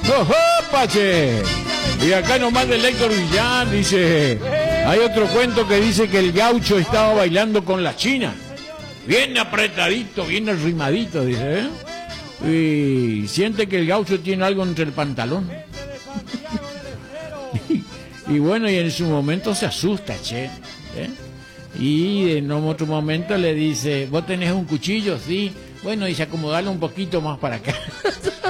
¡Opa, che! Y acá nomás de Héctor Villar dice, hay otro cuento que dice que el gaucho estaba bailando con la china. Bien apretadito, bien arrimadito, dice, ¿eh? Y siente que el gaucho tiene algo entre el pantalón. Y bueno, y en su momento se asusta, che. ¿Eh? Y en otro momento le dice, ¿vos tenés un cuchillo? Sí. Bueno, y se acomodarlo un poquito más para acá.